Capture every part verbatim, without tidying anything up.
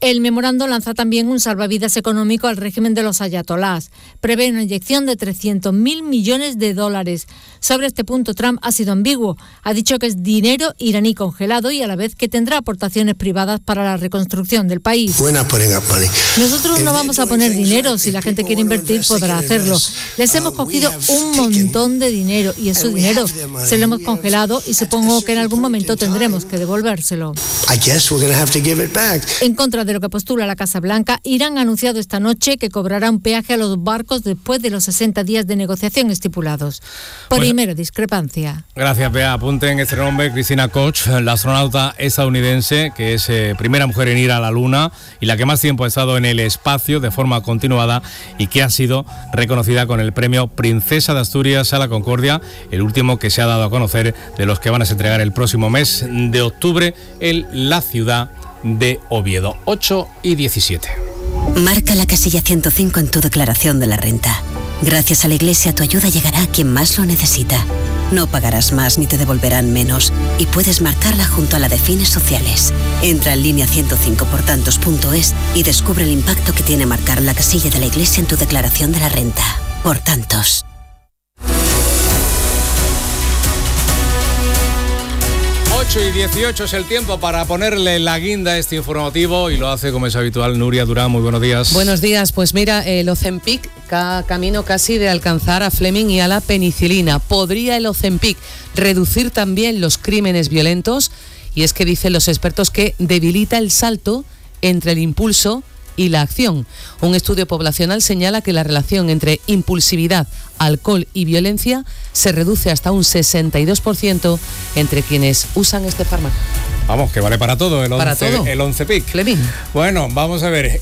El memorando lanza también un salvavidas económico al régimen de los ayatolás. Prevé una inyección de trescientos mil millones de dólares. Sobre este punto, Trump ha sido ambiguo. Ha dicho que es dinero iraní congelado y a la vez que tendrá aportaciones privadas para la reconstrucción del país. Nosotros no vamos a poner dinero. Si la gente quiere invertir, podrá hacerlo. Les hemos cogido un montón de dinero y es su dinero. Se lo hemos congelado y supongo que en algún momento tendremos que devolvérselo. En contra de lo que postula la Casa Blanca, Irán ha anunciado esta noche que cobrará un peaje a los barcos después de los sesenta días de negociación estipulados. Primera discrepancia. Gracias, Bea. Apunten este nombre: Cristina Koch, la astronauta estadounidense que es eh, primera mujer en ir a la Luna y la que más tiempo ha estado en el espacio de forma continuada y que ha sido reconocida con el premio Princesa de Asturias a la Concordia, el último que se ha dado a conocer de los que van a entregar el próximo mes de octubre en la ciudad de Oviedo. Ocho y diecisiete. Marca la casilla ciento cinco en tu declaración de la renta. Gracias a la Iglesia, tu ayuda llegará a quien más lo necesita. No pagarás más ni te devolverán menos y puedes marcarla junto a la de fines sociales. Entra en línea ciento cinco por tantos punto es y descubre el impacto que tiene marcar la casilla de la Iglesia en tu declaración de la renta. Por tantos. ocho y dieciocho es el tiempo para ponerle la guinda a este informativo y lo hace como es habitual Nuria Durán. Muy buenos días. Buenos días. Pues mira, el Ozempic, ca- camino casi de alcanzar a Fleming y a la penicilina. ¿Podría el Ozempic reducir también los crímenes violentos? Y es que dicen los expertos que debilita el salto entre el impulso y la acción. Un estudio poblacional señala que la relación entre impulsividad, alcohol y violencia se reduce hasta un sesenta y dos por ciento entre quienes usan este fármaco. Vamos, que vale para todo el para once, todo. el Ozempic. Fleming. Bueno, vamos a ver.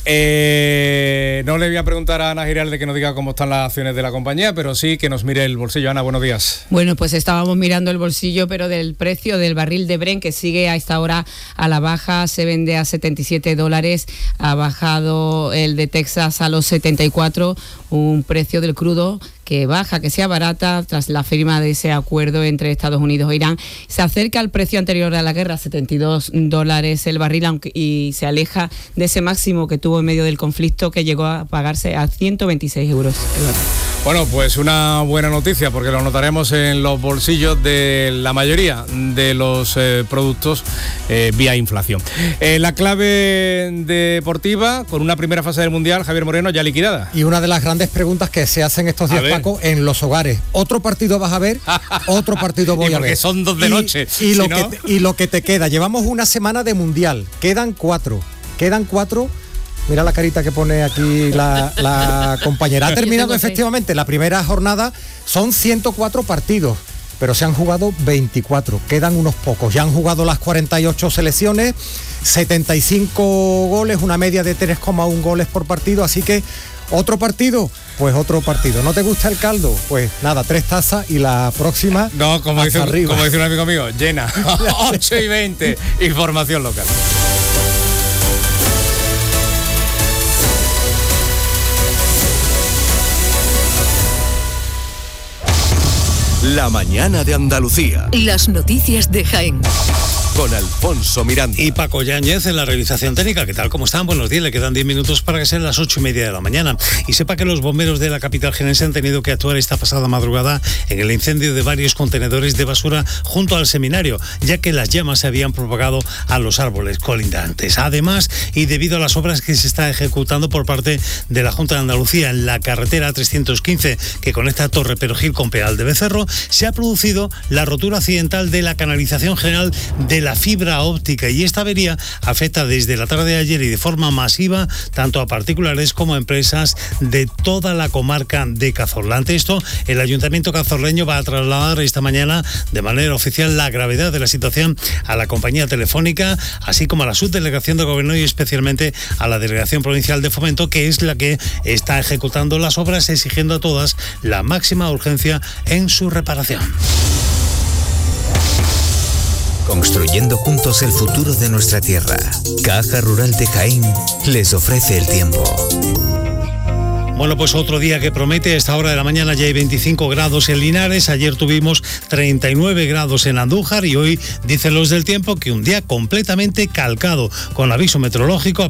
Eh, no le voy a preguntar a Ana Giralde que nos diga cómo están las acciones de la compañía, pero sí que nos mire el bolsillo. Ana, buenos días. Bueno, pues estábamos mirando el bolsillo, pero del precio del barril de Brent, que sigue a esta hora a la baja, se vende a setenta y siete dólares, ha bajado el de Texas a los setenta y cuatro, un precio del crudo que baja, que sea barata tras la firma de ese acuerdo entre Estados Unidos e Irán. Se acerca al precio anterior a la guerra, setenta y dos dólares el barril, aunque, y se aleja de ese máximo que tuvo en medio del conflicto, que llegó a pagarse a ciento veintiséis euros el barril. Bueno, pues una buena noticia porque lo notaremos en los bolsillos de la mayoría de los eh, productos eh, vía inflación. Eh, la clave deportiva con una primera fase del Mundial, Javier Moreno, ya liquidada. Y una de las grandes preguntas que se hacen estos días, Paco, en los hogares. ¿Otro partido vas a ver? ¿Otro partido voy y a ver? Porque son dos de y, noche. Y, si lo no... que te, y lo que te queda. Llevamos una semana de Mundial. Quedan cuatro. Quedan cuatro. Mira la carita que pone aquí la, la compañera. Ha terminado efectivamente la primera jornada. Son ciento cuatro partidos, pero se han jugado veinticuatro. Quedan unos pocos. Ya han jugado las cuarenta y ocho selecciones, setenta y cinco goles, una media de tres coma uno goles por partido. Así que otro partido, pues otro partido. ¿No te gusta el caldo? Pues nada, tres tazas y la próxima. No, como dice, arriba. como dice un amigo mío, llena. ocho y veinte. Información local. La mañana de Andalucía. Las noticias de Jaén. Con Alfonso Miranda. Y Paco Yáñez en la realización técnica. ¿Qué tal? ¿Cómo están? Buenos días. Le quedan diez minutos para que sean las ocho y media de la mañana. Y sepa que los bomberos de la capital jienense han tenido que actuar esta pasada madrugada en el incendio de varios contenedores de basura junto al seminario, ya que las llamas se habían propagado a los árboles colindantes. Además, y debido a las obras que se está ejecutando por parte de la Junta de Andalucía en la carretera trescientos quince que conecta Torre Perojil con Peal de Becerro, se ha producido la rotura accidental de la canalización general de la fibra óptica, y esta avería afecta desde la tarde de ayer y de forma masiva tanto a particulares como a empresas de toda la comarca de Cazorla. Ante esto, el Ayuntamiento cazorleño va a trasladar esta mañana de manera oficial la gravedad de la situación a la compañía telefónica, así como a la subdelegación de gobierno y especialmente a la Delegación Provincial de Fomento, que es la que está ejecutando las obras, exigiendo a todas la máxima urgencia en su reparación. Construyendo juntos el futuro de nuestra tierra. Caja Rural de Jaén les ofrece el tiempo. Bueno, pues otro día que promete. A esta hora de la mañana ya hay veinticinco grados en Linares. Ayer tuvimos treinta y nueve grados en Andújar y hoy dicen los del tiempo que un día completamente calcado, con aviso meteorológico